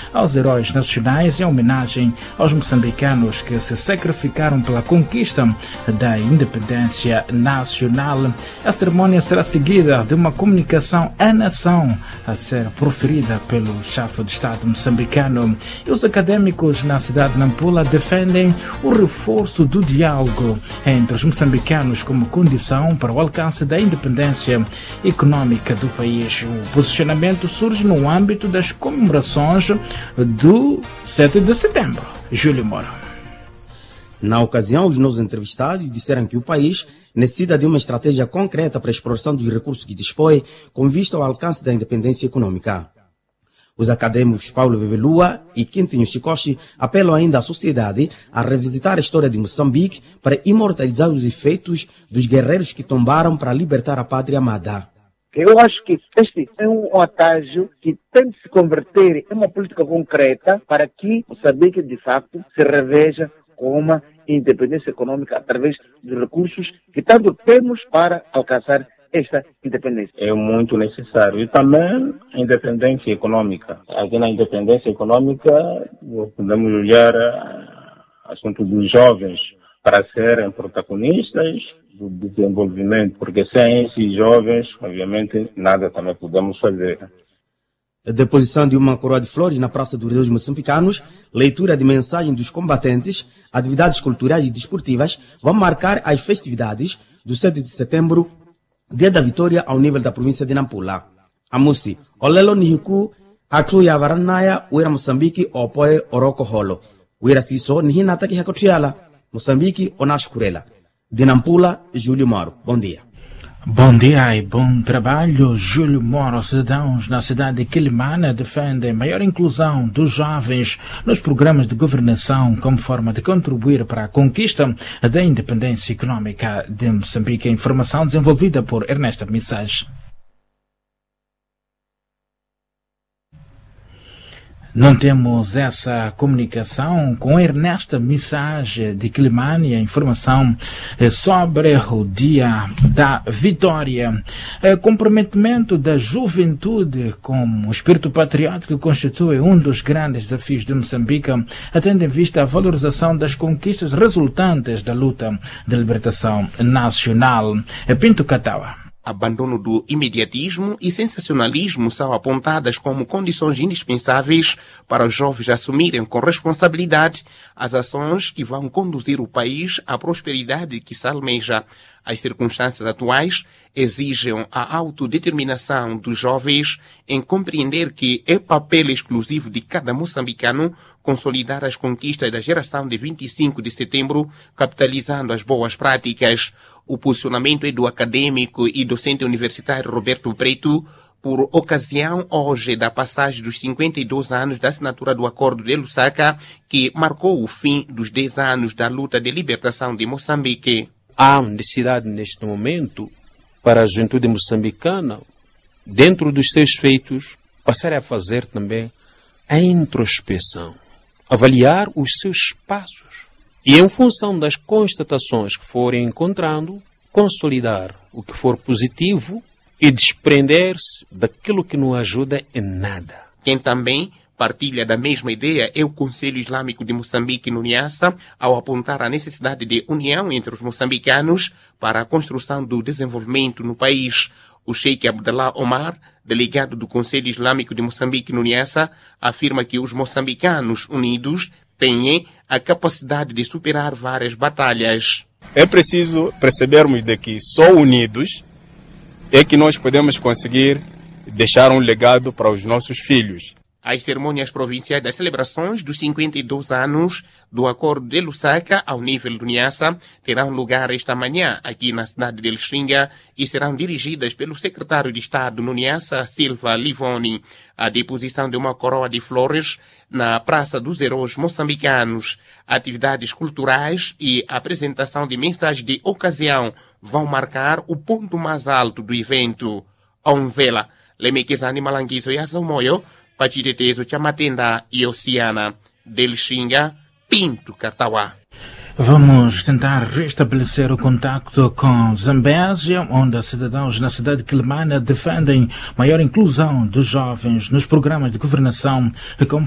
aos heróis nacionais em homenagem aos moçambicanos que se sacrificaram pela conquista da independência nacional. A cerimônia será seguida de uma comunicação à nação a ser proferida pelo chefe de Estado moçambicano. E os académicos na cidade de Nampula defendem o reforço do diálogo entre os moçambicanos como condição para o alcance da independência econômica do país. O posicionamento surge no âmbito das comemorações do 7 de setembro. Júlio Moro. Na ocasião, os nossos entrevistados disseram que o país necessita de uma estratégia concreta para a exploração dos recursos que dispõe com vista ao alcance da independência econômica. Os acadêmicos Paulo Bebelua e Quintinho Chicochi apelam ainda à sociedade a revisitar a história de Moçambique para imortalizar os efeitos dos guerreiros que tombaram para libertar a pátria amada. Eu acho que este é um atalho que tem de se converter em uma política concreta para que Moçambique, de facto, se reveja com uma independência econômica através dos recursos que tanto temos para alcançar esta independência. É muito necessário. E também a independência econômica. Aqui na independência econômica podemos olhar o assunto dos jovens para serem protagonistas do desenvolvimento, porque sem esses jovens, obviamente, nada também podemos fazer. A deposição de uma coroa de flores na Praça dos Reis Moçambicanos, leitura de mensagem dos combatentes, atividades culturais e desportivas vão marcar as festividades do 7 de setembro, Dia da Vitória ao nível da província de Nampula. Amusi, olelo nihiku, atu ya varanaya, uira Moçambique, opoe oroko holo. Uira siso, nihinata ki hakotriala, Moçambique, onashkurela. De Nampula, Júlio Moro. Bom dia. Bom dia e bom trabalho. Júlio Moro. Cidadãos na cidade de Quilimane defendem maior inclusão dos jovens nos programas de governação como forma de contribuir para a conquista da independência econômica de Moçambique. A informação desenvolvida por Ernesto Missage. Não temos essa comunicação com Ernesto Missage de Quilimane, a informação sobre o Dia da Vitória. Comprometimento da juventude com o espírito patriótico constitui um dos grandes desafios de Moçambique, tendo em vista a valorização das conquistas resultantes da luta de libertação nacional. Pinto Catawa. Abandono do imediatismo e sensacionalismo são apontadas como condições indispensáveis para os jovens assumirem com responsabilidade as ações que vão conduzir o país à prosperidade que se almeja. As circunstâncias atuais exigem a autodeterminação dos jovens em compreender que é papel exclusivo de cada moçambicano consolidar as conquistas da geração de 25 de setembro, capitalizando as boas práticas. O posicionamento é do acadêmico e docente universitário Roberto Preto, por ocasião hoje da passagem dos 52 anos da assinatura do Acordo de Lusaka, que marcou o fim dos 10 anos da luta de libertação de Moçambique. Há necessidade neste momento para a juventude moçambicana, dentro dos seus feitos, passar a fazer também a introspeção, avaliar os seus passos e, em função das constatações que forem encontrando, consolidar o que for positivo e desprender-se daquilo que não ajuda em nada. Quem também partilha da mesma ideia é o Conselho Islâmico de Moçambique no Niassa, ao apontar a necessidade de união entre os moçambicanos para a construção do desenvolvimento no país. O Sheikh Abdallah Omar, delegado do Conselho Islâmico de Moçambique no Niassa, afirma que os moçambicanos unidos têm a capacidade de superar várias batalhas. É preciso percebermos de que só unidos é que nós podemos conseguir deixar um legado para os nossos filhos. As cerimônias provinciais das celebrações dos 52 anos do Acordo de Lusaka ao nível do Niassa terão lugar esta manhã aqui na cidade de Lixinga e serão dirigidas pelo secretário de Estado no Niassa, Silva Livoni. A deposição de uma coroa de flores na Praça dos Heróis Moçambicanos, atividades culturais e apresentação de mensagens de ocasião vão marcar o ponto mais alto do evento. Onvela, Lemekezani Malanguizo Yazamoyo, Pachitetezo Chamatenda e Oceana, del Xinga, Pinto Catawa. Vamos tentar restabelecer o contacto com Zambésia, onde cidadãos na cidade de Quilimane defendem maior inclusão dos jovens nos programas de governação como